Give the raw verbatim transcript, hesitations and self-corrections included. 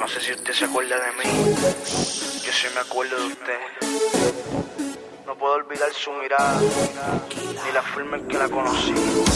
no sé si usted se acuerda de mí, yo sí me acuerdo de usted. No puedo olvidar su mirada, ni la forma en que la conocí.